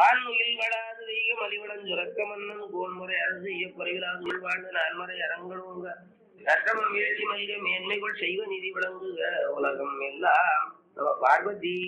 வான்முகில் வடாது வெய்க மலிவளம் சுரக்க மன்னன் கோன்முறை அரசு குறைவிலாது வாழ்ந்து நான்மறை அரங்கழுங்க நற்றமம் வேதி மல்க மேன்மைகள் செய்வ நிதி விளங்குக உலகம் எல்லாம் நம பார்வதி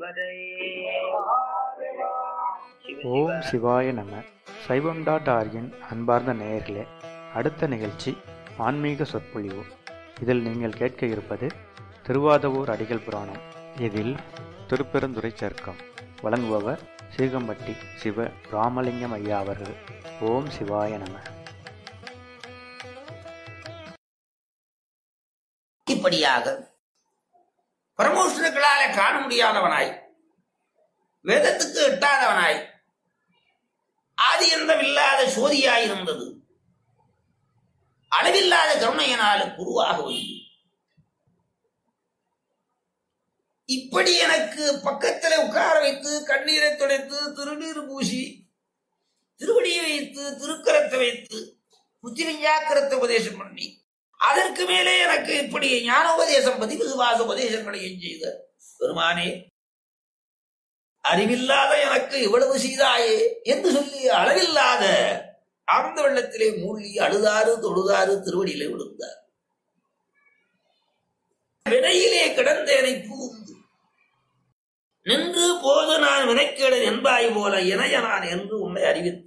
ஓம் சிவாய நம. சைவம்.org-இன் அன்பார்ந்த நேயர்களே, அடுத்த நிகழ்ச்சி ஆன்மீக சொற்பொழிவு. இதில் நீங்கள் கேட்க இருப்பது திருவாதவூர் அடிகள் புராணம். இதில் திருப்பெருந்துறை சர்க்கம் வழங்குபவர் சீகம்பட்டி சிவ ராமலிங்கம் ஐயா அவர்கள். ஓம் சிவாய நம. இப்படியாக பரமோஷ்ணர்களால காண முடியாதவனாய், வேதத்துக்கு எட்டாதவனாய், ஆதி எந்தமில்லாத சோதியாயிருந்தது அளவில்லாத கருணையினால குருவாக வந்து இப்படி எனக்கு பக்கத்தில் உட்கார வைத்து கண்ணீரை துடைத்து திருநீர் பூசி திருவடியை வைத்து திருக்கரத்தை வைத்து புத்திவிஞ்சாக்கரத்தை உபதேசம் பண்ணி அதற்கு மேலே எனக்கு இப்படி ஞானோபதேசம் பதிவிசுவாச உபதேசங்களையும் செய்த பெருமானே, அறிவில்லாத எனக்கு இவ்வளவு செய்தாயே என்று சொல்லி அளவில்லாத ஆழ்ந்த வெள்ளத்திலே மூழ்கி அழுதாறு தொழுதாறு திருவடியிலே விழுந்தார். வினையிலே கிடந்தேனை புகுந்து நின்று போது நான் வினைக்கேடு என்பாய் போல இணைய நான் என்று உன்னை அறிவித்து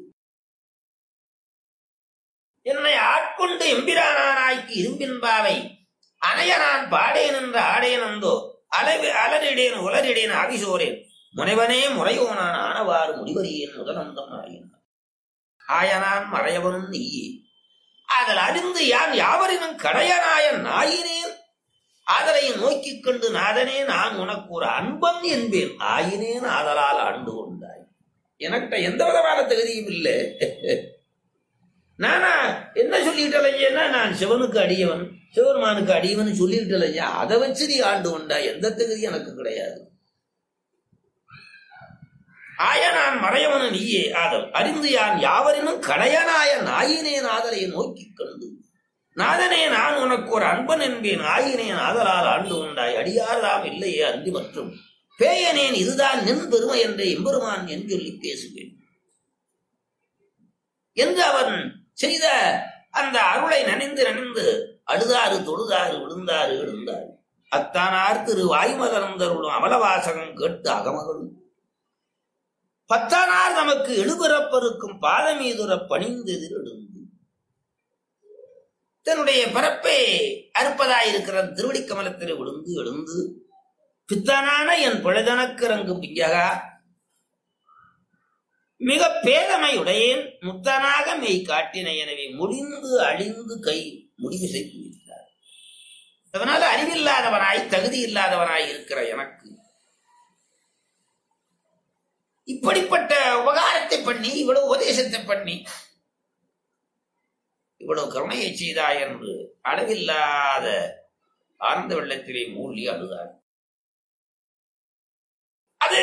என்னை ஆட்கொண்டு எம்பிரானாய்க்கு இரும்பின்பாவை அணைய நான் பாடேன் என்று ஆடேன் அந்தோ அலரிடேன் உலரிடேன் ஆவிசோரேன் முனைவனே முறையோனான் ஆனவாறு முடிவறியேன் முதலந்தம் ஆயினான் ஆயனான் மறையவனும் நீயே அதில் அறிந்து யான் யாவரினும் கடையனாய நாயினேன் அதனை நோக்கிக் கொண்டு நாதனே நான் உனக்கு ஒரு அன்பன் என்பேன் ஆயினேன் ஆதலால் ஆண்டு கொண்டாய். எனக்கிட்ட எந்த விதமான தகுதியும் இல்லை. நானா என்ன சொல்லிக்கிட்டலையா, நான் சிவனுக்கு அடியவன் சிவருமானுக்கு அடியவன் சொல்லிக்கிட்டலையா, அதை வச்சு நீ ஆண்டு கொண்டாய். எந்த தகுதி எனக்கு கிடையாது. ஆய நான் மறையவனு நீயே ஆதல் அறிந்து யான் யாவரினும் கடையனாய நாயினேன் ஆதலை நோக்கிக் கண்டு நாதனே நான் உனக்கு ஒரு அன்பன் என்பேன் ஆயினேன் ஆதலால் ஆண்டு கொண்டாய். அடியார்தாம் இல்லையே அன்றி மற்றும் பேயனேன் இதுதான் நின் பெருமை என்ற எம்பெருமான் என்று சொல்லி பேசுவேன் என்று அவன் செய்த அந்த அருளை நனிந்து அழுதாறு தொழுதாறு விழுந்தாறு எழுந்தாறு அத்தானார் திரு வாய்மலர்ந்தருளும் அமலவாசகம் கேட்டு அகமகளும் பத்தானார் நமக்கு எழுபிறப்பருக்கும் பாதமீதுர பணிந்தெதிரெழுந்து தன்னுடைய பிறப்பை அறுப்பதாயிருக்கிற திருவடி கமலத்திலே விழுந்து எழுந்து பித்தனான என் பிழைதனக்கிறங்கும் பிஞ்சகா மிக பேதமையுடையேன் முத்தனாக மெய் காட்டின எனவே முடிந்து அழிந்து கை முடிவு செய்து வைத்தார். அதனால அறிவில்லாதவனாய் தகுதி இல்லாதவனாய் இருக்கிற எனக்கு இப்படிப்பட்ட உபகாரத்தை பண்ணி இவ்வளவு உபதேசத்தை பண்ணி இவ்வளவு கருணையை செய்தாய் என்று அளவில்லாத ஆனந்த வெள்ளத்திலே மூழ்கி அழுதார். அது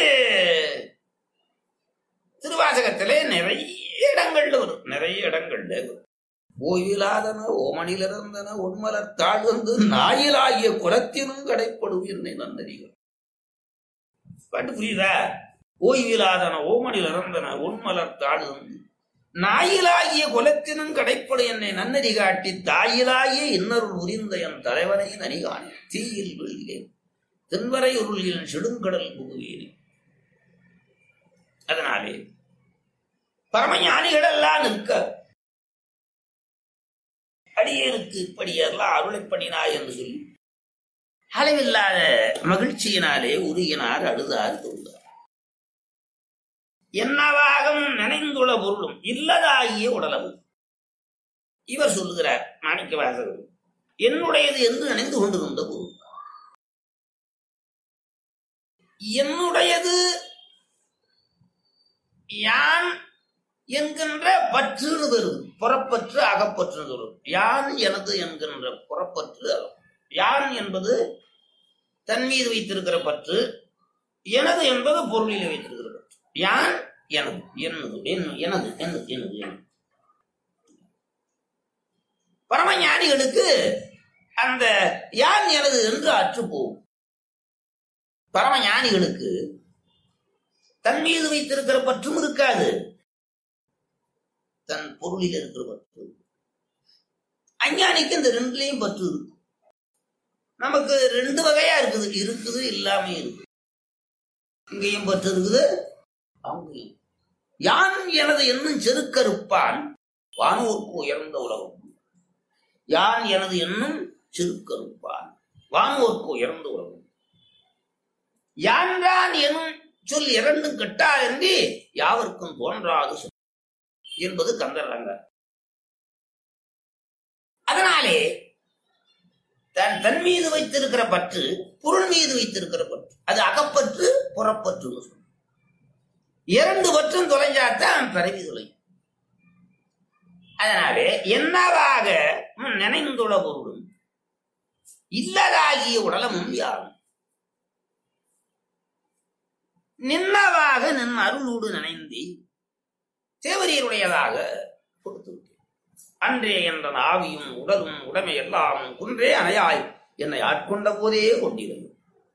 திருவாசகத்திலே நிறைய இடங்கள்ல வரும். நிறைய இடங்கள்ல ஓய்விலாதன ஓமனிலிருந்தன உண்மலர் தாழ்ந்து நாயிலாகிய குலத்தினும் கடைப்படும் என்னை நன்னறிகள். பாட்டு புரியுதா? ஓய்விலாதன ஓமனில் இறந்தன உண்மலர் தாழ்ந்து நாயிலாகிய குலத்தினும் கடைப்படும் என்னை நன்னறி காட்டி தாயிலாகிய இன்னருள் உரிந்த என் தலைவனை நனிகானே தீயில் விழுகிறேன் தென்வரை உருளில் செடுங்கடல் புகுவேனே. அதனாலே பரமஞானிகள் எல்லாம் நிற்க அடியேனுக்கு இப்படியெல்லாம் அருளை பண்ணினாய் என்று சொல்லி அளவில்லாத மகிழ்ச்சியினாலே உருகினார் அழுதார் தொழுதார். என்னவாகவும் நினைந்துள்ள பொருளும் இல்லதாகிய உடலவு இவர் சொல்லுகிறார் மாணிக்க வாசகர். என்னுடையது என்று நினைந்து கொண்டிருந்த பொருள் என்னுடையது யான் என்கின்ற பற்றுன்னு வருது. புறப்பற்று அகப்பற்று வரும். யான் எனது என்கின்ற புறப்பற்று அகம். யான் என்பது தன் மீது வைத்திருக்கிற பற்று, எனது என்பது பொருளில் வைத்திருக்கிற பற்று. யான் எனது என்னது எனது எனது எனது எனது. பரமஞானிகளுக்கு அந்த யான் எனது என்று அற்று போகும். பரமஞானிகளுக்கு தன் மீது வைத்திருக்கிற பற்றும் இருக்காது, தன் பொருளில் இருக்கிற பற்று. அஞ்ஞானிக்கு இந்த ரெண்டுலையும் பற்று இருக்கு. நமக்கு ரெண்டு வகையா இருக்குது, இருக்குது இல்லாம இருக்கு. இங்கேயும் பற்று இருக்குது, அங்கேயும். யான் எனது என்னும் செருக்கறுப்பான் வானோர்க்கு உயர்ந்த உலகம். யான் எனது என்னும் செருக்கறுப்பான் வானோர்க்கு உயர்ந்த உலகம். யான்தான் எனும் சொல் இரண்டும் கெட்டார் என்று யாவருக்கும் தோன்றாது என்பது கந்தரங்க. அதனாலே தன் மீது வைத்திருக்கிற பற்று, பொருள் மீது வைத்திருக்கிற பற்று, அது அகப்பற்று புறப்பற்று. இரண்டு பற்றும் தொலைஞ்சாத்தான் பிறவி தொலை. அதனாலே என்னவாக நினைந்துள்ள பொருளும் இல்லதாகிய உடலமும் யாரும் நின்னவாக நின் அருளோடு நினைந்து தேவரீருடையதாக கொடுத்து விட்டேன். அன்றே என்ற ஆவியும் உடலும் உடமை எல்லாம் குன்றே அணையாய் என்னை ஆட்கொண்ட போதே கொண்டிருந்தது.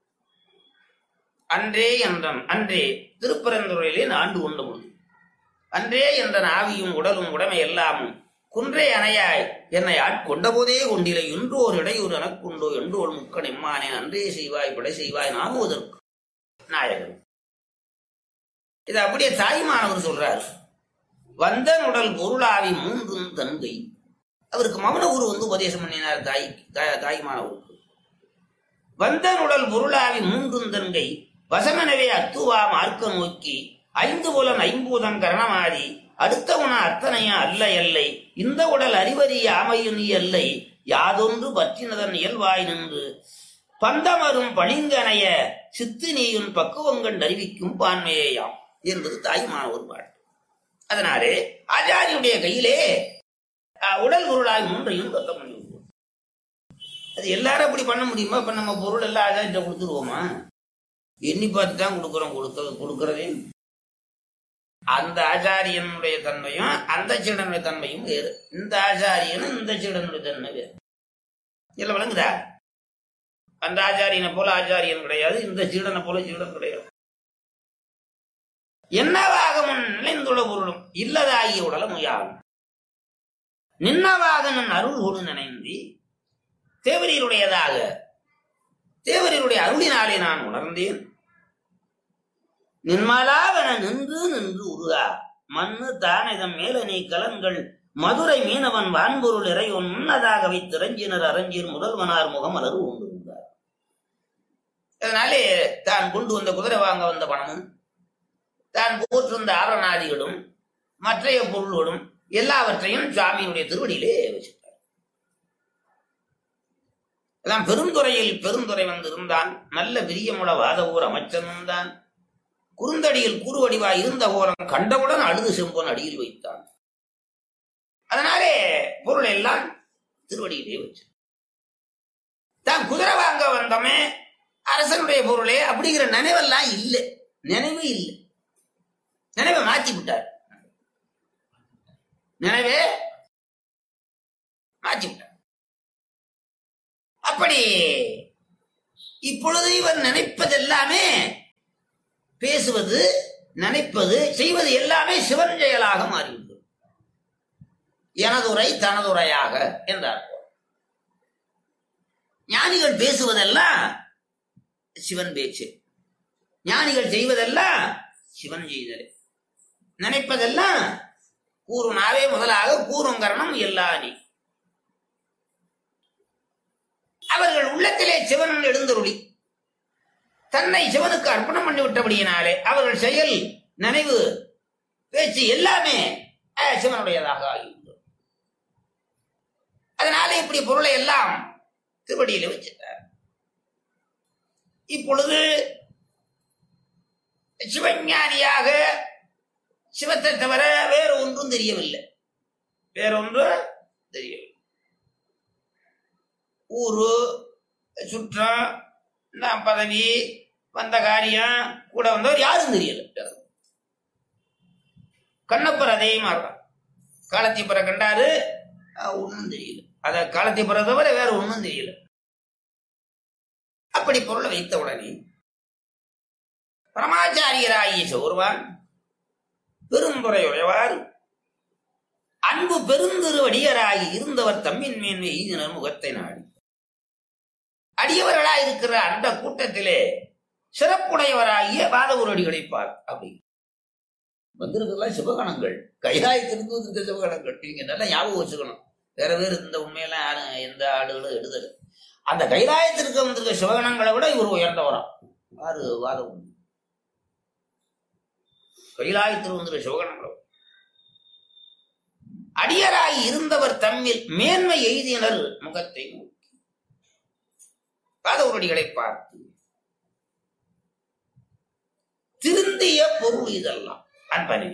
அன்றே என்றன் அன்றே திருப்பரந்துரையிலே ஆண்டு கொண்ட பொழுது அன்றே என்றன் ஆவியும் உடலும் உடமை எல்லாமும் குன்றே அணையாய் என்னை ஆட்கொண்ட போதே கொண்டிலை. இன்றோர் இடையூறு எனக்குண்டோ என்றோர் முக்கன் எம்மானேன் அன்றே செய்வாய் படை செய்வாய் நாமுவதற்கு நாயகன். இது அப்படியே தாய்மானவர் சொல்றார். வந்தன் உடல் பொருளாவி மூன்றும் தன்கை. அவருக்கு மௌன குரு உபதேசம் பண்ணினார் தாய்மானவருக்கு. வந்தன் உடல் பொருளாவி மூன்றும் தன்கை வசமெனவே அத்துவா மார்க்க நோக்கி ஐந்து புலன் ஐம்பூதம் கரணமாதி அடுத்த உண அத்தனைய அல்ல எல்லை இந்த உடல் அறிவறி ஆமையும் எல்லை யாதொன்று பற்றினதன் இயல்வாய் நின்று பந்தமரும் பணிங்கனைய சித்து நீயும் பக்குவங்கள் அறிவிக்கும் பான்மையாம் என்பது தாய்மான ஒரு பாட்டு. அதனாலே ஆச்சாரியுடைய கையிலே உடல் பொருளாய் மூன்றையும் தத்தம் பண்ணி விடுவோம். அது எல்லாரும் அப்படி பண்ண முடியுமா? இப்ப நம்ம பொருள் எல்லாம் ஆச்சாரிட்ட கொடுத்துருவோமா? எண்ணி பார்த்து தான் கொடுக்கறதே. அந்த ஆச்சாரியனுடைய தன்மையும் அந்த சீடனுடைய தன்மையும் வேறு. இந்த ஆச்சாரியனும் இந்த சீடனுடைய தன்மை வேறு. இல்ல விளங்குதா? அந்த ஆச்சாரியனை போல ஆச்சாரியன் கிடையாது, இந்த சீடனை போல சீடன் கிடையாது. என்னவாக முன் நினைந்துள்ள பொருளும் இல்லதாகிய உடலும் யாரும் நின்னவாக நன் அருள் ஒடு நினைந்து தேவரீருடையதாக தேவரீருடைய அருளினாலே நான் உணர்ந்தேன். நின்மலாவென நின்று நின்று உருகா மண்ணு தானதம் மேல நீ கலங்கள் மதுரை மீனவன் வான்பொருள் இறைவன் முன்னதாக வைத்திரஞ்சினர் அரஞ்சிர் முதல்வனார் முகம் அலறு கொண்டிருந்தார். அதனாலே தான் கொண்டு வந்த குதிரை வாங்க வந்த பணமும் தான் போற்றிருந்த ஆரணாதிகளும் மற்றைய பொருள்களும் எல்லாவற்றையும் சுவாமியுடைய திருவடியிலே வச்சிருந்தார். அதான் பெருந்துறையில் பெருந்துறை வந்திருந்தான். நல்ல விரியமுள வாத ஊர் அமைச்சனும் தான். குறுந்தடியில் கூறுவடிவாய் இருந்த ஓரம் கண்டவுடன் அழுது செம்பொன் அடியில் வைத்தான். அதனாலே பொருள் எல்லாம் திருவடியிலே வச்சு தான் குதிரை வாங்க வந்தோமே அரசனுடைய பொருளே அப்படிங்கிற நினைவெல்லாம் இல்லை. நினைவு இல்லை. நினைவை மாற்றி விட்டார். நினைவே மாற்றி விட்டார். அப்படி இப்பொழுது இவர் நினைப்பதெல்லாமே பேசுவது நினைப்பது செய்வது எல்லாமே சிவன் செயலாக மாறிவிட்டது. எனதுரை தனதுரையாக என்றார். ஞானிகள் பேசுவதெல்லாம் சிவன் பேச்சு, ஞானிகள் செய்வதெல்லாம் சிவன் செய்தல், நினைப்பதெல்லாம் கூறுனாவே முதலாக கூறுங்கரணம் எல்லானி. அவர்கள் உள்ளத்திலே சிவன் எழுந்தருளி தன்னை சிவனுக்கு அர்ப்பணம் பண்ணி விட்டபடியினாலே அவர்கள் செயல் நினைவு பேச்சு எல்லாமே சிவனுடையதாக ஆகிவிட்டது. அதனால இப்படி பொருளை எல்லாம் திருவடியில வச்சிட்டார். இப்பொழுது சிவஞானியாக சிவத்தை தவிர வேற ஒன்றும் தெரியவில்லை. வேறொன்றும் தெரியவில்லை. ஊரு சுற்றம் பதவி வந்த காரியம் கூட வந்தவர் யாரும் தெரியல. கண்ணப்பர் அதே மாதிரிதான். காலத்தீப்பரை கண்டாரு, ஒன்னும் தெரியல. அத காலத்தீப்பரை தவிர வேற ஒன்னும் தெரியல. அப்படி பொருளை வைத்த உடனே பரமாச்சாரியராகிய சோர்வான் பெருந்துரையுடையவார் அன்பு பெருந்திருவடியராகி இருந்தவர் தம்மின் மேன்மை எய்தினர் முகத்தை நாடி. அடியவர்களாயிருக்கிற அந்த கூட்டத்திலே சிறப்புடையவராகிய வாதவூரடிகளை பார். அப்படி வந்திருக்கலாம் சிவகணங்கள், கைலாயத்திலிருந்து வந்திருக்க சிவகணங்கள். நீங்க நல்லா ஞாபகம் வச்சுக்கணும். வேற பேர் இந்த உண்மையெல்லாம் யாரும் எந்த ஆளுகளும் எடுதல். அந்த கைலாயத்திற்கு வந்திருக்க சிவகணங்களை விட இவர் உயர்ந்தவராம். யாரு? வாதவூர். கைலாயத்தில் வந்திருக்க சிவகணங்களை அடியராகி இருந்தவர் தம்மில் மேன்மை எய்தினர் முகத்தை நோக்கி. வாதவூரடிகளை பார்த்து திருந்திய பொருள் இதெல்லாம் அன்பனே,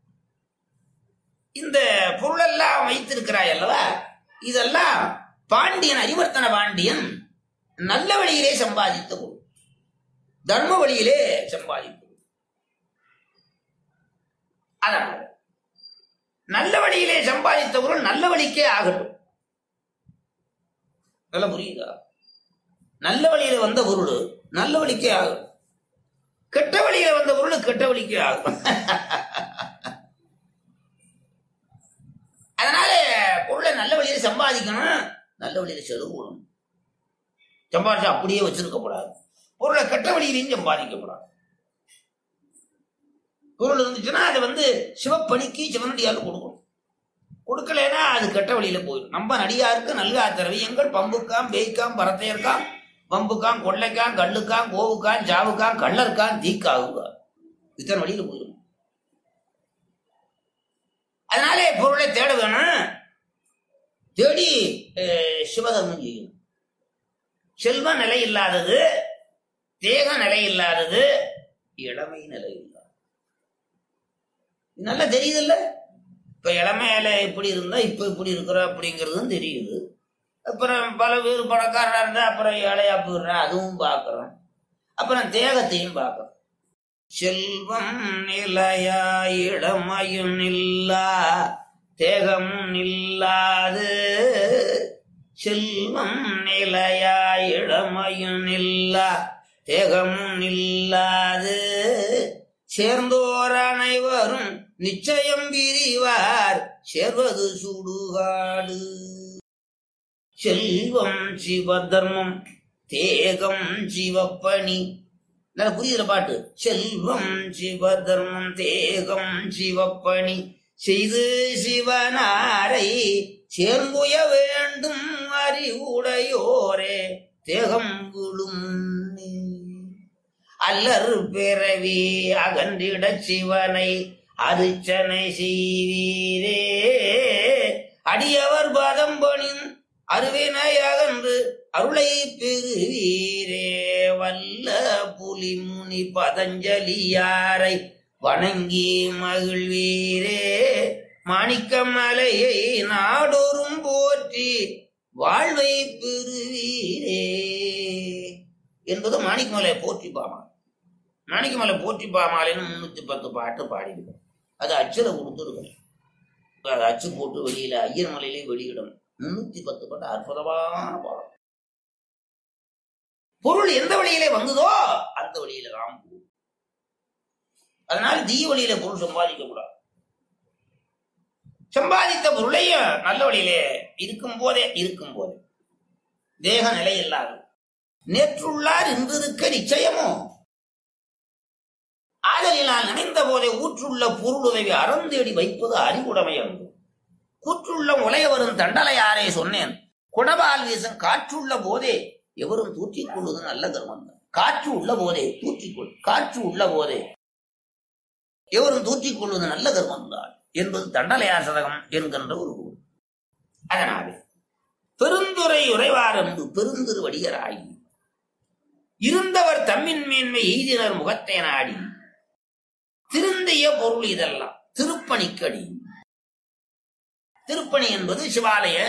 இந்த பொருளெல்லாம் வைத்திருக்கிறாய் அல்லவா, இதெல்லாம் பாண்டியன், அரிவர்த்தன பாண்டியன் நல்ல வழியிலே சம்பாதித்த பொருள், தர்ம வழியிலே சம்பாதித்த பொருள். அதனால நல்ல வழியிலே சம்பாதித்த பொருள் நல்ல வழிக்கே ஆகட்டும். நல்ல புரியுதா? நல்ல வழியில வந்த பொருள் நல்ல வழிக்கே ஆகும். கெட்ட வழியில வந்த பொருள் கெட்ட வழிக்கே ஆகும். அதனால பொருளை நல்ல வழியில சம்பாதிக்கணும், நல்ல வழியில செலவு பண்ணணும். சம்பாதிச்சு அப்படியே வச்சிருக்கப்படாது. பொருளை கெட்ட வழியிலையும் சம்பாதிக்கப்படாது. பொருள் இருந்துச்சுன்னா அதை சிவப்பணிக்கு சிவனடியாருக்கு கொடுக்கணும். கொடுக்கலன்னா அது கெட்ட வழியில போயிடும். நம்ம நடிகாருக்கு நல்கா திரவியங்கள் பம்புக்காம், பேய்க்காம், பரத்தையர்க்காம், வம்புக்காம், கொள்ளைக்காம், கல்லுக்காம், கோவுக்காம், ஜாவுக்காம், கள்ளருக்காம், தீக்காவுக்கா, இத்தனை வழியில போயிடும். அதனாலே பொருளை தேட வேணும். தேடி சிவதர்மம் செய்யணும். செல்வ நிலை இல்லாதது, தேக நிலை இல்லாதது, இளமை நிலை இல்லாதது. நல்லா தெரியுது இல்ல? இப்ப இளமையில இப்படி இருந்தா இப்ப இப்படி இருக்கிற அப்படிங்கிறதும் தெரியுது. அப்புறம் பல பேர் பணக்காரனா இருந்தா அப்புறம் ஏழையா போயிடுறா, அதுவும் பார்க்கிறோம். அப்புறம் தேகத்தையும் பார்க்கிறோம். செல்வம் நிலையா இளமையும் இல்லா தேகமும் இல்லாது, செல்வம் நிலையா இளமையும் இல்லா தேகமும் இல்லாது, சேர்ந்தோர் அனைவரும் நிச்சயம் பிரிவார் சேர்வது சுடுகாடு. செல்வம் சிவதர்மம் தேகம் சிவப்பணி. நல்ல புரியுற பாட்டு. செல்வம் சிவதர்மம் தேகம் சிவப்பணி செய்து சிவனாரை சேர்ந்துய வேண்டும் அறிவுடையோரே தேகம் விழும் அல்லர் பிறவி அகன்றிட சிவனை அரிச்சனை செய்வீரே. அடியவர் பாதம் பணின் அருவினை அகன்று அருளை பெறுவீரே. வல்ல புலிமுனி பதஞ்சலியாரை வணங்கி மகிழ்வீரே. மாணிக்க மலையை நாடொரும் போற்றி வாழ்வை பெறுவீரே என்பது மாணிக்கமலையை போற்றி பாமா. மாணிக்கமலை போற்றி பாமாலின்னு 310 பாட்டு பாடியிருக்கோம். அது அச்சுல கொடுத்துருக்கோம். அதை அச்சு போட்டு வெளியில ஐயர் மலையிலே வெளியிடும். 310 பாட்டு அற்புதமான பாடம். பொருள் எந்த வழியிலே வந்ததோ அந்த வழியில ராம். அதனால தீ வழியில பொருள் சம்பாதிக்கப்படாது. சம்பாதித்த பொருளையும் நல்ல வழியிலே இருக்கும் போதே தேக நிலை இல்லாது நேற்றுள்ளார் இன்றிருக்க நிச்சயமோ ஆதலினால் நினைந்த போதே ஊற்றுள்ள பொருளுதவி அறந்தேடி வைப்பது அறிவுடைமை அன்று. கூற்றுள்ள உலைய வரும் தண்டலையாரே சொன்னேன், குடபால் வீசும் காற்றுள்ள போதே எவரும் தூற்றிக் கொள்வது நல்ல கர்மம். காற்று உள்ள போதே தூற்றிக்கொள், காற்று உள்ள போதே எவரும் தூற்றிக் கொள்வது நல்ல கர்மம் தான் என்பது தண்டலையார் சதகம் என்கின்ற ஒரு ஊர். அதனாலே பெருந்துரை உரைவார் என்று பெருந்திருவடியராகி இருந்தவர் தம்மின் மேன்மை எய்தினர் முகத்தை நாடி. திருந்திய பொருள் இதெல்லாம் திருப்பணிக்கடி. திருப்பணி என்பது சிவாலய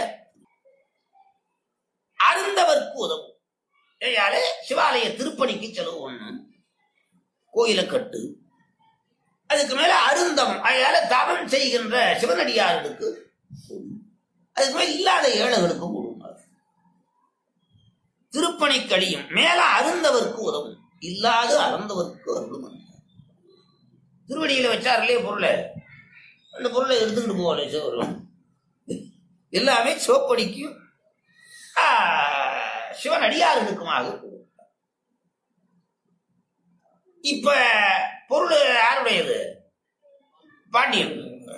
அருந்தவர்க்கு உதவும். சிவாலய திருப்பணிக்கு செலவு ஒண்ணு, கோயிலை கட்டு, அதுக்கு மேல அருந்தம், அதனால தவம் செய்கின்ற சிவனடியார்களுக்கு, அதுக்கு மேல இல்லாத ஏழைகளுக்கும் கொடுங்க. திருப்பணிக்கடியும் மேல அருந்தவர்க்கு உதவும். இல்லாது அறந்தவர்க்கு அருளும். திருவடியில வச்சார்களே பொருளை, அந்த பொருளை எடுத்துக்கிட்டு போவாளே சிவரும். எல்லாமே சிவப்படிக்கும் சிவன் அடியார்களுக்குமாக. இப்ப பொருள் யாருடையது? பாண்டியன்.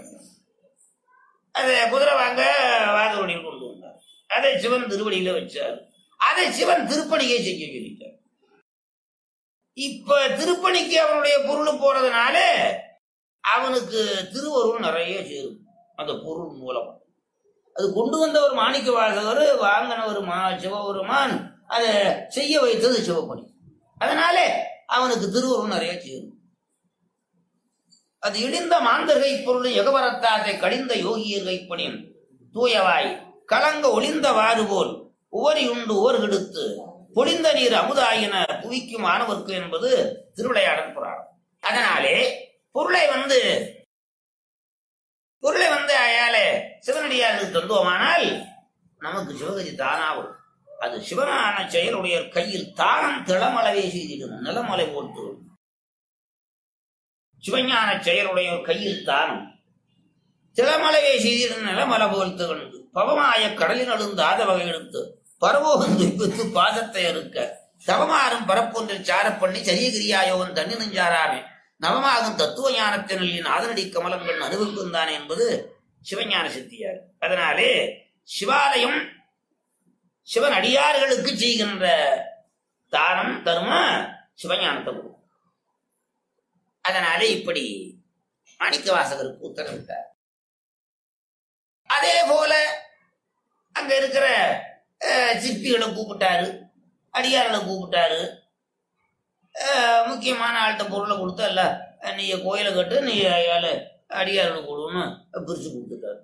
அதை குதிரை வாங்க வாதவடியில் கொண்டு வந்தார். அதை சிவன் திருவடியில வச்சார். அதை சிவன் திருப்பணியை செய்ய சொல்லிட்டார். இப்ப திருப்பணிக்கு அவனுடைய பொருள் போறதுனால அவனுக்கு திருவருள் நிறைய சேரும். அந்த பொருள் மூலம் அது கொண்டு வந்தவர் மாணிக்க வாசகர், வாங்கினவர் சிவபெருமான், அதை செய்ய வைத்தது சிவப்பணி. அதனால அவனுக்கு திருவருள் நிறைய சேரும். அது இடிந்த மாந்தர்கை பொருள் எகவரத்தாதை கடிந்த யோகியர் கைப்பணியும் தூயவாய் கலங்க ஒளிந்த வாறு போல் உவரி உண்டு ஓர் கெடுத்து பொழிந்த நீர் அமுதாயின புவிக்கும் மாணவர்க்கு என்பது திருவிளையாடல் புராணம். அதனாலே பொருளை அயால சிவனடியாருக்கு தந்துவமானால் நமக்கு சிவகதி தானாகும். அது சிவனான செயலுடைய கையில் தானம் திளமளவே செய்திடும். நிலமலை போட்டு சிவஞான செயலுடைய கையில் தானம் திளமளவே செய்திடும். நிலமலை போல்த்து கண்டு பவமாய கடலில் அழுந்து ஆத வகை எடுத்து பரவோகந்து வித்து பாதத்தை அறுக்க தவமாறும் பரப்பொன்றில் சார பண்ணி சரியகிரியாயோவன் தண்ணி நெஞ்சாராமே நவமாகும் தத்துவ ஞானத்தினில் நாதனடி கமலங்கள் அனுபவிக்கும் தானே என்பது சிவஞான சித்தியார். அதனாலே சிவாலயம் சிவன் அடியார்களுக்கு செய்கின்ற தானம் தரும சிவஞானத்தை கொடுக்கும். அதனாலே இப்படி மாணிக்க வாசகருக்கு உத்தரவிட்டார். அதே போல அங்க இருக்கிற சிற்பிகளை கூப்பிட்டாரு, அடியார்களை கூப்பிட்டாரு. முக்கியமான ஆள்கிட்ட பொருளை கொடுத்தா இல்ல, நீ கோயிலை கட்டு, நீ அடியார்களை கொடுன்னு பிரிச்சு கொடுத்துட்டாரு.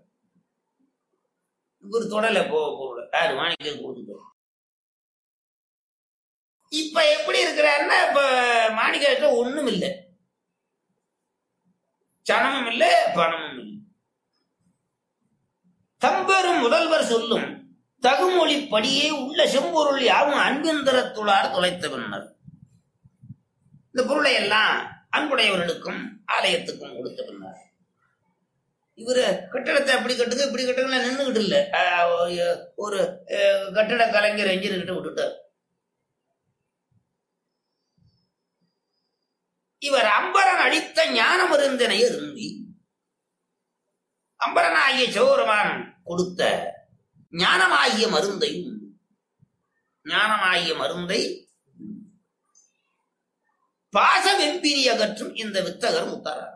இவர் தொடல பொருளை யாரு மாணிக்க கொடுத்துட்டாரு. இப்ப எப்படி இருக்கிறாருன்னா, இப்ப மாணிக்க ஒண்ணும் இல்லை, சனமும் இல்லை, பணமும் இல்லை. தம்பெரும் முதல்வர் சொல்லும் தகுமொழி படியே உள்ள செம்பொருள் யாவும் அன்பிந்தரத்துளார் தொலைத்த பின்னர் இந்த பொருளை எல்லாம் அன்புடையவர்களுக்கும் ஆலயத்துக்கும் கொடுத்த பின்னர் இவரு கட்டடத்தை அப்படி கட்டுங்க இப்படி கட்டுங்க நின்றுகிட்டு இல்ல, ஒரு கட்டட கலைஞர் என்ஜினியர் கிட்ட விட்டுட்டார். இவர் அம்பரன் அளித்த ஞானம் இருந்தனை இருந்தி அம்பரனாகிய சிவபெருமான் கொடுத்த ஞானமாகிய மருந்தை பாசம் வெம்பிரி அகற்றும் இந்த வித்தகர் முத்தாரார்.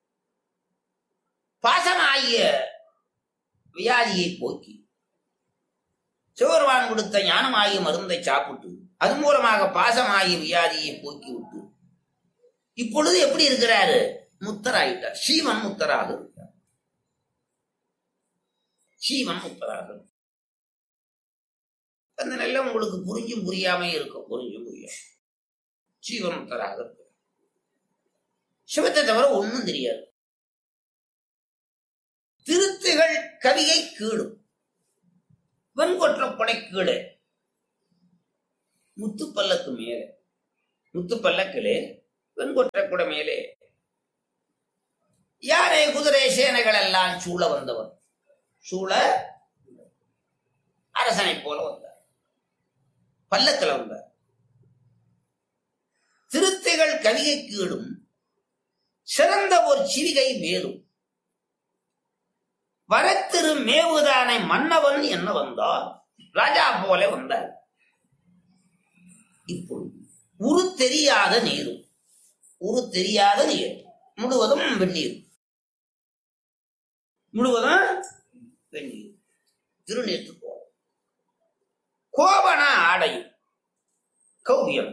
பாசமாகிய வியாதியை போக்கி சிவபெருமான் கொடுத்த ஞானமாகிய மருந்தை சாப்பிட்டு அது மூலமாக பாசமாகிய வியாதியை போக்கி விட்டு இப்பொழுது எப்படி இருக்கிறாரு? முத்தராயிட்டார். சீவன் முத்தராக இருக்கிறார். சீவன் முத்தராக. அந்த நல்ல உங்களுக்கு புரிஞ்சும் புரியாம இருக்கும். புரிஞ்சும் புரியாம சீவன் முத்தராக இருக்கிறார். சிவத்தை தவிர ஒண்ணும் தெரியாது. திருத்துகள் கவியை கீழும் வெண்கொற்றப்படை கீழே முத்துப்பல்லக்கு மேலே, முத்துப்பல்லக்கிலே வெண்கொற்ற மேலே யாரே குதிரை சேனைகள் எல்லாம் சூழ வந்தவர். சூழ அரசனை போல வந்தார். பல்லக்கில் வந்தார். திருத்தைகள் கவிகை கீழும் சிறந்த ஒரு சிவிகை மேலும் வரத்திரு மேவுதானை மன்னவன் என்ன வந்தார். ராஜா போல வந்தார். இப்பொழுது உரு தெரியாத நீரும் நீர் முழுவதும் வெந்நீர், முழுவதும் வெந்நீர் திருநீர்த்து போல கோவண ஆடையும் கௌவியம்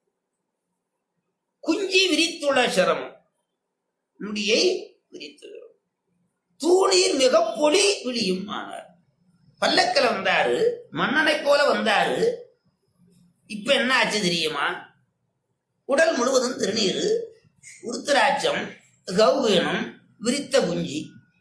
குஞ்சி விரித்துள்ள சிரமம் முடியை விரித்து தூணீர் மிக பொலி விழியும் ஆனார். பல்லக்கில் வந்தாரு, மன்னனை போல வந்தாரு. இப்ப என்ன ஆச்சு தெரியுமா? உடல் முழுவதும் திருநீர், உருத்திராட்சம், கௌவீனம், விரித்த குஞ்சி,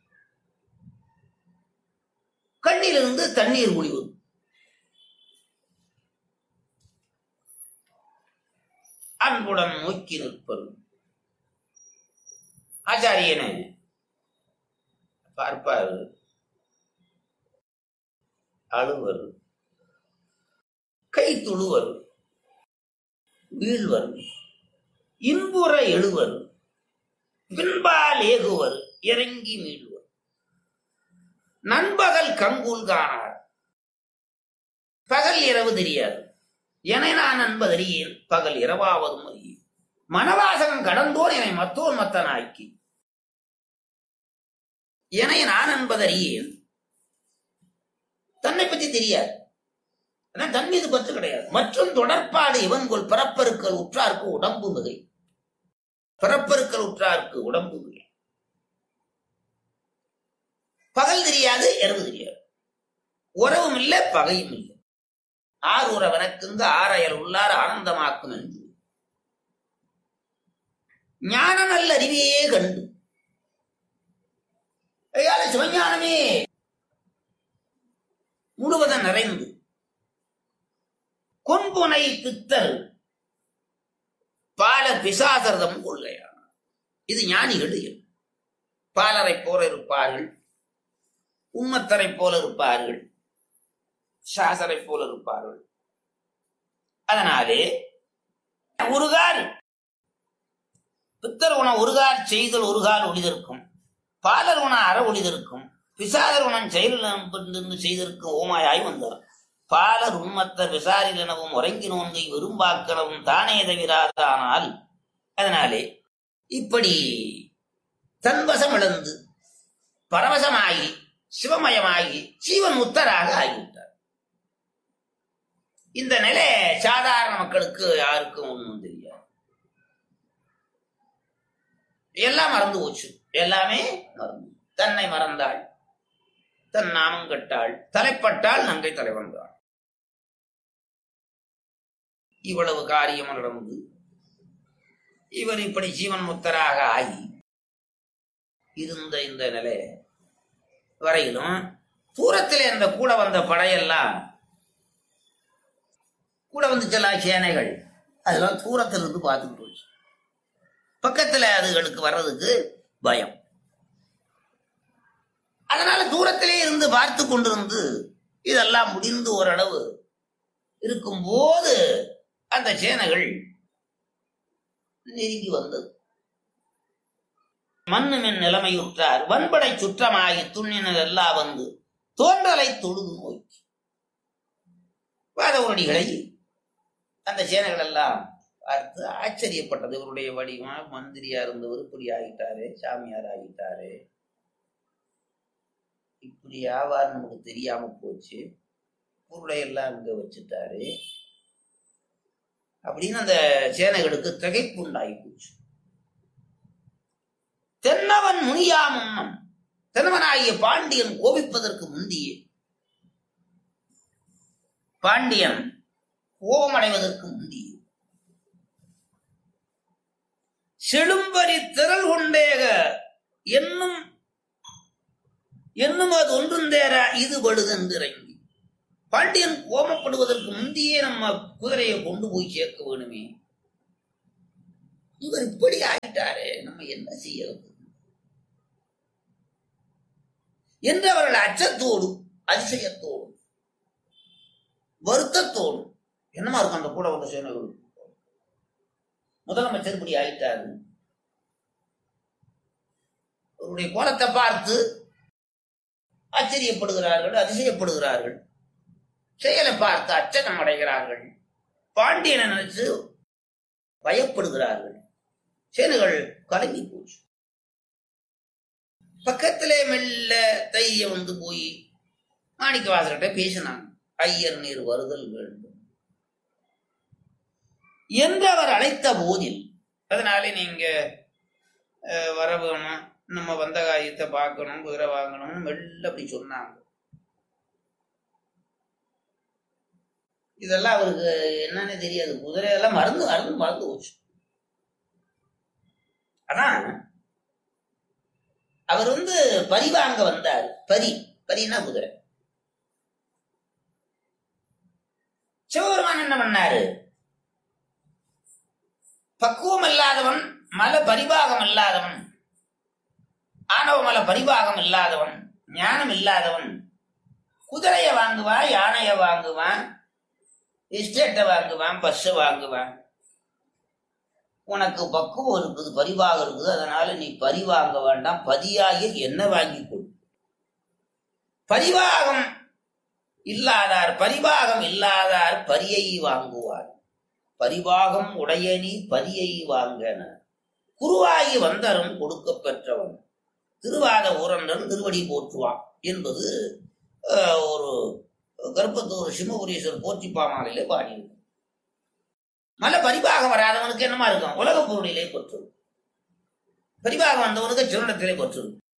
கண்ணிலிருந்து தண்ணீர் ஒளிவது. அன்புடன் நோக்கி நிற்பது. ஆச்சாரியனை பார்ப்பாரு, அழுவர், கை தொழுவர், வீழ்வர், இன்புற எழுவர், பின்பால் ஏகுவர், இறங்கி மீழ்வர். நண்பகல் கங்கூல் காணார், பகல் இரவு தெரியாது. என நான் என்பதறியேன், பகல் இரவாவதும் அறியேன். மனவாசகம் கடந்தோர் என்னை மத்தோர் மத்தனாக்கி, என நான் என்பதறியேன். தன்னை பற்றி தெரியாது, தன் மீது பற்று கிடையாது. மற்றும் தொடர்பாடு இவன்கொள் பிறப்பருக்கள் உற்றார்க்கு உடம்பு மிகை. பிறப்பருக்கள் உற்றார்க்கு உடம்பு மிகை. பகல் தெரியாது, இரவு தெரியாது. உறவும் இல்லை, பகையும் இல்லை. ஆர் உறவனக்குங்க ஆரையல் உள்ளார் ஆனந்தமாக்கும் என்று ஞான நல்ல அறிவையே கண்டு சிவஞானமே முழுவதும் நிறைந்து கொன்புனை பித்தல் பால பிசாசர்தம் கொள்ளையான. இது ஞானிகள். பாலரை போல இருப்பார்கள், உம்மத்தரை போல இருப்பார்கள், சாசரை போல இருப்பார்கள். அதனாலே ஒருகால் பித்தர் உண ஒருகால் செய்தல் ஒருகால் ஒளிதற்கும், பாலர் உண அற ஒளிதற்கும், பிசாதர் உணன் செயலில் செய்திருக்கும் ஓமாயாய் வந்தார். பாலர் உண்மத்த விசாரில் எனவும் உறங்கி நோன்கை விரும்பாக்கனவும் தானே தவிராதானால். அதனாலே இப்படி தன்வசம் இழந்து பரவசமாகி சிவமயமாகி ஜீவன் முத்தராக ஆகிவிட்டார். இந்த நிலை சாதாரண மக்களுக்கு யாருக்கும் ஒன்றும் தெரியாது. எல்லாம் மறந்து போச்சு, எல்லாமே மறந்து. தன்னை மறந்தாள், தன் நாமம் கட்டாள், தலைப்பட்டாள், நங்கை தலைவந்தாள். இவ்வளவு காரியம் நடந்து இவர் இப்படி ஜீவன் முத்தராக ஆகி இருந்த இந்த நிலை வரையிலும் தூரத்தில் இந்த கூட வந்த படையெல்லாம் கூட வந்துச்செல்லாம் சேனைகள், அதெல்லாம் தூரத்தில் இருந்து பார்த்துக்கிட்டு போச்சு. பக்கத்துல அதுகளுக்கு வர்றதுக்கு பயம். அதனால தூரத்திலே இருந்து பார்த்து கொண்டிருந்து இதெல்லாம் முடிந்து ஓரளவு இருக்கும் போது அந்த சேனைகள் நெருங்கி வந்தது. மண்ணுமின் நிலைமையுற்றார் வன்படை சுற்றமாகி துண்ணினர் எல்லாம் வந்து தோன்றலை தொழுது நோக்கி வாதவரடிகளை அந்த சேனைகள் எல்லாம் பார்த்து ஆச்சரியப்பட்டது. இவருடைய வடிவம் மந்திரியா இருந்தவர் இப்படி ஆகிட்டாரு, சாமியார் ஆகிட்டாரு, இப்படி ஆவார் நமக்கு தெரியாம போச்சு, பொருளை எல்லாம் இங்க வச்சுட்டாரு அப்படின்னு அந்த சேனைகளுக்கு திகைப்பு உண்டாகி போச்சு. தென்னவன் முனியா முன்னம், தென்னவனாகிய பாண்டியன் கோபிப்பதற்கு முந்தியே, பாண்டியன் கோபமடைவதற்கு முந்தியே செழும்பரி திரள் கொண்டேக என்னும் என்னும் அது ஒன்றும் தேரா இது படுதென்றிறங்கி. பாண்டியன் கோபப்படுவதற்கு முந்தியே நம்ம குதிரையை கொண்டு போய் சேர்க்க வேணுமே, இவர் இப்படி ஆயிட்டாரே, நம்ம என்ன செய்யறது என்று அவர்கள் அச்சத்தோடும் அதிசயத்தோடும் வருத்தத்தோடும், என்னமா இருக்கும் அந்த கூட வந்த சேனைகள், முதலமைச்சர் இப்படி ஆயிட்டாரு, அவருடைய கோலத்தை பார்த்து ஆச்சரியப்படுகிறார்கள், அதிசயப்படுகிறார்கள், செயலை பார்த்து அச்சம் அடைகிறார்கள், பாண்டியனை நினைச்சு பயப்படுகிறார்கள். சேனைகள் கலங்கி போச்சு. பக்கத்திலே மெல்ல தைய வந்து போய் மாணிக்கவாசர்கிட்ட பேசினாங்க. ஐயர் நீர் வருதல் வேண்டும் என்று அவர் அழைத்த போதில், அதனாலே நீங்க வர வேணும், நம்ம வந்த காரியத்தை பார்க்கணும், குதிரை வாங்கணும், மெல்ல அப்படி சொன்னாங்க. இதெல்லாம் அவருக்கு என்னன்னு தெரியாது. குதிரையெல்லாம் மறந்து மறந்து மறந்து போச்சு. ஆனா அவர் பரி வாங்க வந்தார். பரினா குதிரை. சிவபெருமான் என்ன பண்ணாரு, பக்குவம் இல்லாதவன், மல பரிபாகம் இல்லாதவன், ஆணவ மல பரிபாகம் இல்லாதவன், ஞானம் இல்லாதவன் குதிரைய வாங்குவான், யானைய வாங்குவான், எஸ்டேட்டை வாங்குவான், பஸ் வாங்குவான். உனக்கு பக்குவம் இருக்குது, பரிவாகம் இருக்குது, அதனால நீ பரிவாங்க வேண்டாம், பதியாகி என்ன வாங்கி கொடு. பரிவாகம் இல்லாதார் பரியை வாங்குவார். பரிவாகம் உடையனி பரியை வாங்கன. குருவாகி வந்தரும் கொடுக்க பெற்றவன் திருவாத ஊரன்றன் திருவடி போற்றுவான் என்பது ஒரு கர்ப்பத்தூர் சிம்மபுரீஸ்வரர் போற்றிப்பாமாலையிலே பாடியிருக்கும். மல பரிபாகம் வராதவனுக்கு என்னமா இருக்கும்? உலக பொருளிலே பற்று. பரிபாகம் வந்தவனுக்கு சிவனிடத்திலே பற்று.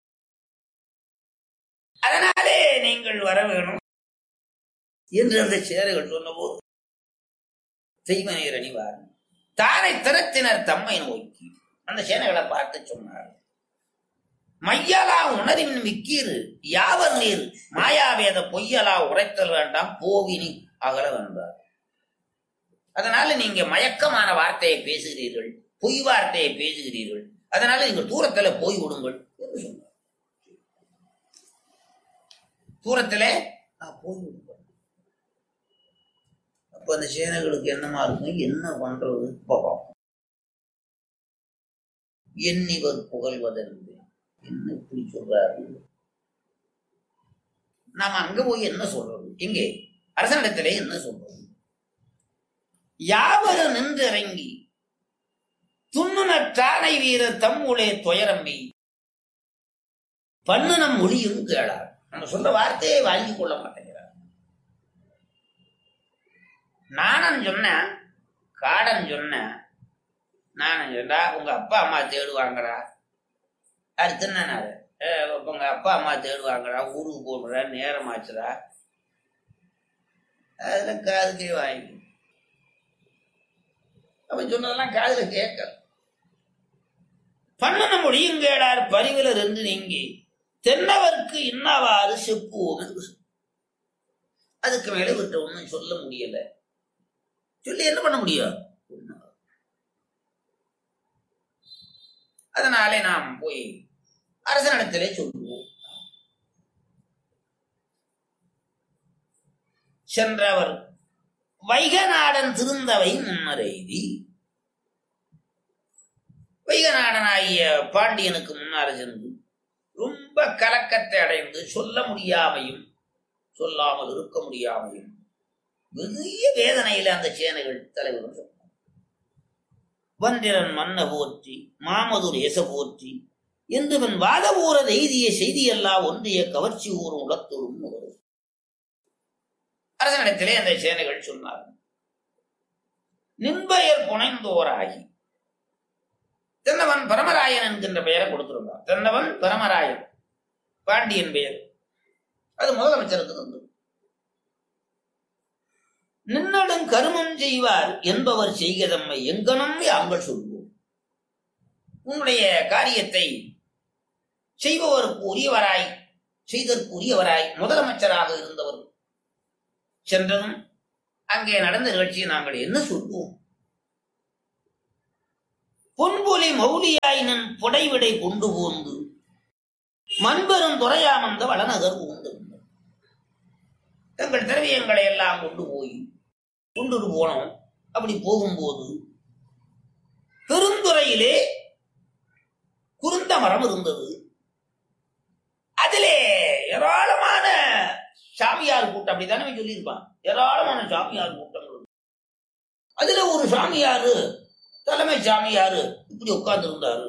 அதனாலே நீங்கள் வர வேணும் என்று அந்த சேரைகள் சொன்னபோது செய்வனேர் அணிவார் தாரை திறத்தினர் தம்மை நோக்கி அந்த சேனைகளை பார்த்து சொன்னார். மையலா உணரின் மிக்கீர் யாவர் நீர் மாயாவேத பொய்யலா உரைத்தல் வேண்டாம் போவினி அகல வென்றார். அதனால நீங்க மயக்கமான வார்த்தையை பேசுகிறீர்கள், பொய் வார்த்தையை பேசுகிறீர்கள், அதனால நீங்கள் தூரத்துல போய் விடுங்கள் என்று சொன்னார். தூரத்துல போய் விடுங்கள். அப்ப அந்த சேனைகளுக்கு என்னமா இருக்கும், என்ன பண்றது பாப்போம். எண்ணிவர் புகழ்வதென்று என்ன இப்படி சொல்றாரு? நாம அங்க போய் என்ன சொல்றது? எங்கே அரசனிடத்திலே என்ன சொல்றது? யாவரு நின்று இறங்கி துண்ணுன தானை வீரர் தம்முளே துயரம்பி பண்ணுனம் மொழியும் கேளார். நம்ம சொல்ற வார்த்தையை வாங்கி கொள்ள மாட்டேங்கிறார். நானும் சொன்னேன், காடன் சொன்னேன், நானும் சொன்னா உங்க அப்பா அம்மா தேடுவாங்கடா, அடுத்து என்ன உங்க அப்பா அம்மா தேடுவாங்கடா, ஊருக்கு போடுற நேரம் ஆச்சுடா, அதுல காதுக்கே வாங்கி அவன் சொன்னதெல்லாம் காதுல கேட்க. பண்ணன முடியும் கேடார் பரிவிலர் என்று நீங்கி தென்னவருக்கு இன்னவாறு செப்புவோம் என்று. அதுக்கு மேல விட்ட ஒண்ணும் சொல்ல முடியல. சொல்லி என்ன பண்ண முடியும்? அதனாலே நாம் போய் அரசனிடத்திலே சொல்லுவோம். சென்றவர் வைகநாடன் திருந்தவை முன்னரைதி. வைகநாடனாகிய பாண்டியனுக்கு முன்னார சென்று ரொம்ப கலக்கத்தை அடைந்து சொல்ல முடியாமையும் சொல்லாமல் இருக்க முடியாமையும் பெரிய வேதனையில அந்த சேனைகள் தலைவரும் சொன்னார். வந்திரன் மன்ன போற்றி மாமதுர் ஏச போற்றி என்றுவன் வாத ஊர எய்திய செய்தியெல்லாம் ஒன்றிய கவர்ச்சி ஊரும் உலத்தொரும் ஒரு அரசனிடத்திலே அந்த சேனைகள் சொன்னார். நின்பெயர் புனைந்தோராகி தென்னவன் பரமராயன் என்கின்ற பெயரை கொடுத்திருந்தார். தென்னவன் பரமராயன் பாண்டியன் பெயர். அது முதலமைச்சருக்கு வந்து நின்னடும் கருமம் செய்வார் என்பவர் செய்கதம்மை எங்கனும் யாங்கள் சொல்வோம். உன்னுடைய காரியத்தை செய்பவருக்கு உரியவராய் செய்தற்கு உரியவராய் முதலமைச்சராக இருந்தவர் சென்றதும் அங்கே நடந்த நிகழ்ச்சியை நாங்கள் என்ன சொல்வோம்? பொன்பொலி மௌலியாய் நின் புடைவிடை கொண்டு போந்து மண்பெரும் துறையாமந்த வளநகர் உண்டு. தங்கள் திரவியங்களை எல்லாம் கொண்டுட்டு போனோம். அப்படி போகும்போது பெருந்துறையிலே குருந்த மரம் இருந்தது. அதிலே ஏராளமான சாமியார் கூட்டம், அப்படித்தானே சொல்லியிருப்பான். ஏராளமான சாமியார் கூட்டம். அதுல ஒரு சாமியாரு, தலைமை சாமியாரு இப்படி உட்கார்ந்து இருந்தாரு.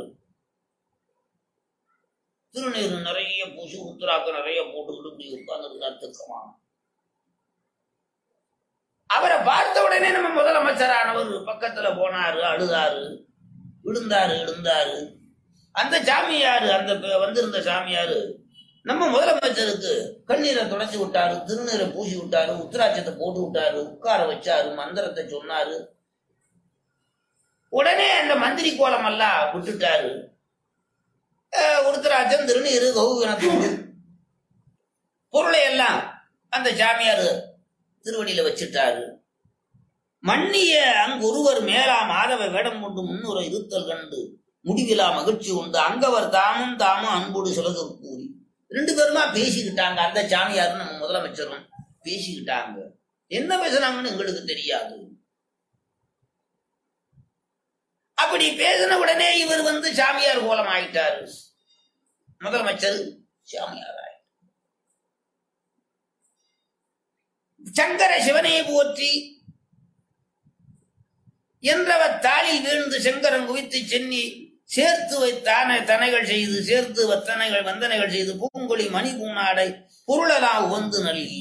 திருநீர் நிறைய பூசி உத்தராக்க நிறைய போட்டுக்கிட்டு இப்படி உட்கார்ந்து இருந்தார் திக்கமா. அவரை பார்த்த உடனே நம்ம முதலமைச்சரானவர் பக்கத்துல போனாரு, அழுதாரு, எழுந்தாரு. அந்த சாமியாரு, அந்த வந்திருந்த சாமியாரு நம்ம முதலமைச்சருக்கு கண்ணீரை தொடச்சி விட்டாரு, திருநீரை பூசி விட்டாரு, உத்தராட்சத்தை போட்டு விட்டாரு, உட்கார வச்சாரு, மந்திரத்தை சொன்னாரு. உடனே அந்த மந்திரி கோலம் எல்லாம் விட்டுட்டாரு. உருத்தராட்சம், திருநீரு, கௌவினத்தோடு பொருளை எல்லாம் அந்த சாமியாரு திருவடியில வச்சுட்டாரு. மன்னிய அங்கொருவர் மேலா மாதவ வேடம் கொண்டு முன்னுரை இருத்தல் கண்டு முடிவிலா மகிழ்ச்சி உண்டு அங்கவர் தாமும் அன்போடு சுலகம் கூறி. 2 பேருமா பேசிக்கிட்டாங்க. அந்த சாமியாரும் நம்ம முதலமைச்சரும் பேசிக்கிட்டாங்க. என்ன பேசுனாங்கன்னு எங்களுக்கு தெரியாது. அப்படி பேசின உடனே இவர் சாமியார் கோலம் ஆயிட்டாரு. முதலமைச்சர் சாமியார் ஆயிட்டார். சங்கர சிவனை போற்றி என்றவர் தாளில் வீழ்ந்து செங்கரம் குவித்து சென்னி சேர்த்து வைத்தான தனைகள் செய்து சேர்த்து வந்தனைகள் செய்து பூங்கொழி மணி பூனாடை பொருளலா உவந்து நல்கி.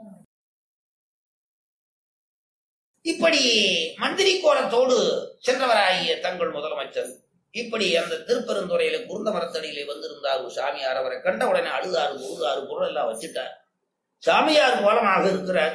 இப்படி மந்திரி கோலத்தோடு சென்றவராகிய தங்கள் முதலமைச்சர் இப்படி அந்த திருப்பெருந்துறையில குருந்த மரத்தடியிலே வந்திருந்தார் ஒரு சாமியார். அவரை கண்ட உடனே அழுதாறு பொருளாறு பொருள் எல்லாம் வச்சுட்டார். சாமியார் கோலமாக இருக்கிறார்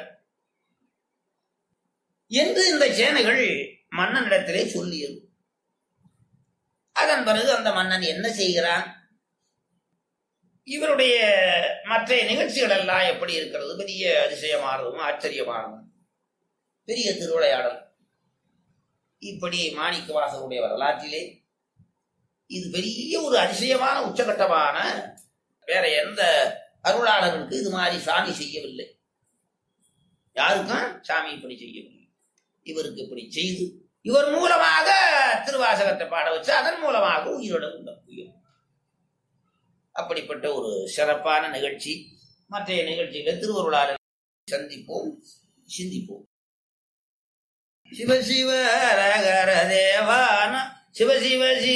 என்று இந்த சேனைகள் மன்னனிடத்திலே சொல்லியது. அதன் பிறகு அந்த மன்னன் என்ன செய்கிறான், இவருடைய மற்ற நிகழ்ச்சிகள் எல்லாம் எப்படி இருக்கிறது, பெரிய அதிசயமானதும் ஆச்சரியமானதும் பெரிய திருவிளையாடல். இப்படி மாணிக்க வாசகருடைய வரலாற்றிலே இது பெரிய ஒரு அதிசயமான உச்சகட்டமான, வேற எந்த அருளாளர்களுக்கு இது மாதிரி சாமி செய்யவில்லை. யாருக்கும் சாமி இப்படி செய்யவில்லை. இவருக்கு இப்படி செய்து இவர் மூலமாக திருவாசகத்தை பாட வச்சு அதன் மூலமாக உயிரோட உயிர். அப்படிப்பட்ட ஒரு சிறப்பான நிகழ்ச்சி. மற்ற நிகழ்ச்சியில திருவருளாளர் சந்திப்போம், சிந்திப்போம். சிவசிவ ரகர தேவான சிவசிவ